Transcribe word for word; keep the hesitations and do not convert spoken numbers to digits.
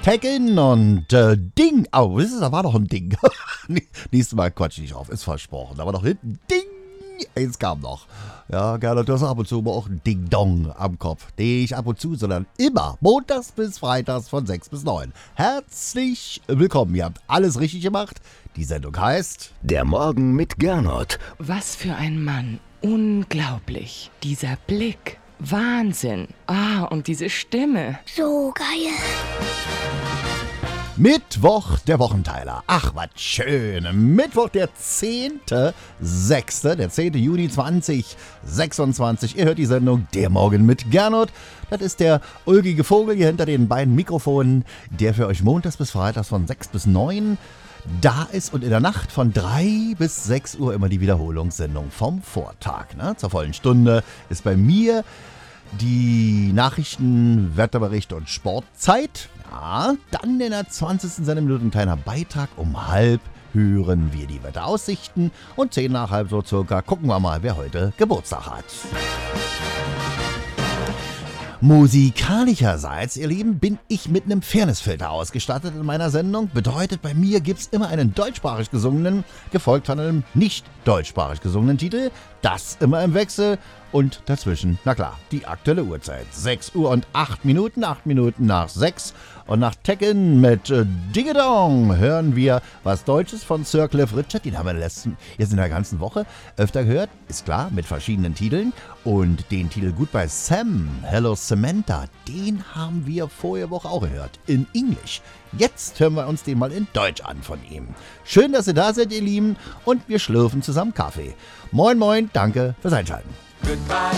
Tekken und äh, Ding. Oh, das ist, da war doch ein Ding. Nächstes Mal quatsch ich nicht auf, ist versprochen. Da war doch hinten Ding. Eins kam noch. Ja, gerne, du hast ab und zu aber auch ein Ding-Dong am Kopf. Nicht ab und zu, sondern immer. Montags bis Freitags von sechs bis neun. Herzlich willkommen. Ihr habt alles richtig gemacht. Die Sendung heißt Der Morgen mit Gernot. Was für ein Mann. Unglaublich. Dieser Blick. Wahnsinn. Ah, und diese Stimme. So geil. Mittwoch, der Wochenteiler. Ach, was schön. Mittwoch, der zehnte sechste, der zehnte Juni zweitausendsechsundzwanzig. Ihr hört die Sendung Der Morgen mit Gernot. Das ist der ulkige Vogel hier hinter den beiden Mikrofonen, der für euch montags bis freitags von sechs bis neun da ist und in der Nacht von drei bis sechs Uhr immer die Wiederholungssendung vom Vortag. Ne? Zur vollen Stunde ist bei mir die Nachrichten, Wetterbericht und Sportzeit. Ja, dann in der zwanzigsten Sendeminute ein kleiner Beitrag. Um halb hören wir die Wetteraussichten. Und zehn nach halb so circa gucken wir mal, wer heute Geburtstag hat. Musikalischerseits, ihr Lieben, bin ich mit einem Fairnessfilter ausgestattet in meiner Sendung. Bedeutet, bei mir gibt's immer einen deutschsprachig gesungenen, gefolgt von einem nicht deutschsprachig gesungenen Titel. Das immer im Wechsel und dazwischen, na klar, die aktuelle Uhrzeit. sechs Uhr und acht Minuten, acht Minuten nach sechs. Und nach Tekken mit äh, Ding-a-Dong hören wir was Deutsches von Sir Cliff Richard. Den haben wir in der letzten, jetzt in der ganzen Woche öfter gehört. Ist klar, mit verschiedenen Titeln. Und den Titel Goodbye Sam, Hello Samantha, den haben wir vorige Woche auch gehört. In Englisch. Jetzt hören wir uns den mal in Deutsch an von ihm. Schön, dass ihr da seid, ihr Lieben. Und wir schlürfen zusammen Kaffee. Moin, moin, danke fürs Einschalten. Goodbye